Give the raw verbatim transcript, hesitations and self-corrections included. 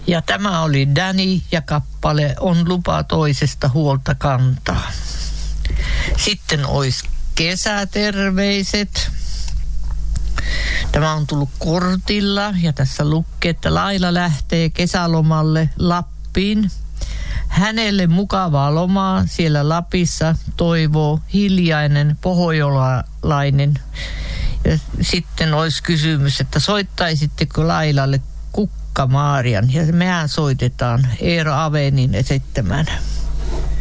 Ja tämä oli Danny ja kappale On lupa toisesta huolta kantaa. Sitten olisi kesäterveiset. Tämä on tullut kortilla ja tässä lukee, että Laila lähtee kesälomalle Lappiin. Hänelle mukavaa lomaa siellä Lapissa toivoo hiljainen pohjolainen. Ja sitten olisi kysymys, että soittaisitteko Lailalle Kukka Maarian, ja mehän soitetaan Eero Avenin esittämänä.